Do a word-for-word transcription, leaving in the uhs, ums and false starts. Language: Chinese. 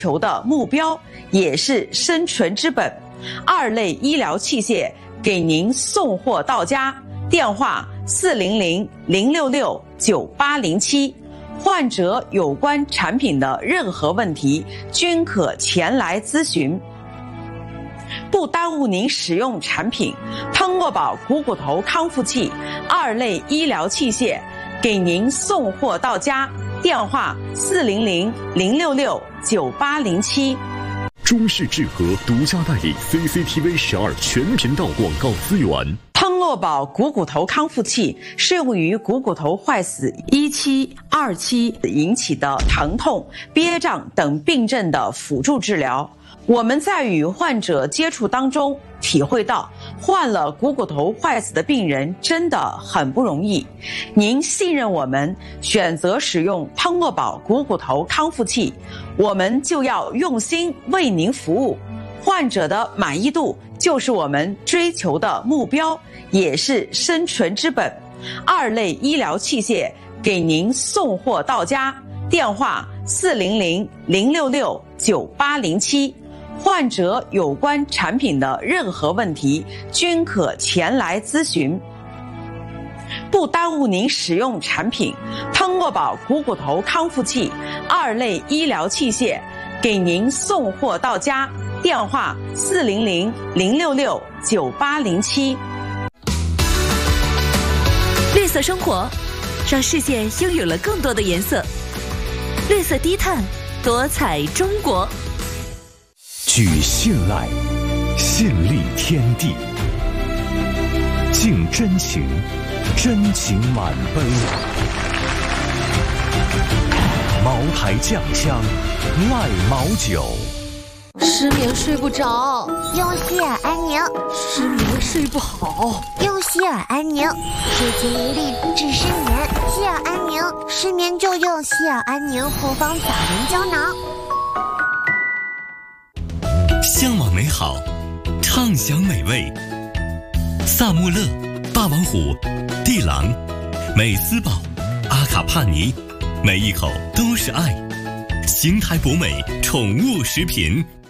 求的目标，也是生存之本。二类医疗器械给您送货到家，电话四零零零六六九八零七。患者有关产品的任何问题均可前来咨询，不耽误您使用产品。汤诺宝股骨头康复器二类医疗器械给您送货到家，电话四零零零六六九八零七。 中式智和独家代理 C C T V 十二全频道广告资源。 汤诺宝股骨头康复器适用于股骨头坏死一期、二期引起的疼痛、憋胀等病症的辅助治疗。我们在与患者接触当中体会到，患了股骨头坏死的病人真的很不容易。您信任我们，选择使用汤诺宝股骨头康复器，我们就要用心为您服务。患者的满意度就是我们追求的目标，也是生存之本。二类医疗器械给您送货到家，电话四零零零六六九八零七。患者有关产品的任何问题均可前来咨询，不耽误您使用产品。汤诺宝股骨头康复器二类医疗器械给您送货到家，电话四零零零六六九八零七。 绿色生活，让世界拥有了更多的颜色。绿色低碳，多彩中国。 举信赖，信立天地，敬真情，真情满杯。茅台酱香，赖茅酒。 失眠睡不着， 用希尔安宁； 失眠睡不好， 用希尔安宁。睡前一粒治失眠，希尔安宁。失眠就用希尔安宁复方早眠胶囊。 向往美好，畅享美味。萨穆勒、霸王虎、帝狼、美斯宝、阿卡帕尼，每一口都是爱。邢台博美宠物食品。